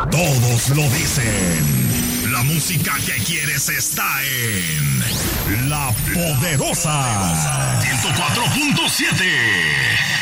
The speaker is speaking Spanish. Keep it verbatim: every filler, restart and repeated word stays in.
Todos lo dicen. La música que quieres está en La Poderosa. ciento cuatro punto siete.